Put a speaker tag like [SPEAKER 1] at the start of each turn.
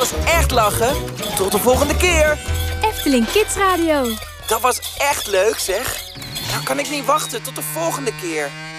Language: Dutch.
[SPEAKER 1] was echt lachen. Tot de volgende keer.
[SPEAKER 2] Efteling Kids Radio.
[SPEAKER 1] Dat was echt leuk, zeg. Nou kan ik niet wachten. Tot de volgende keer.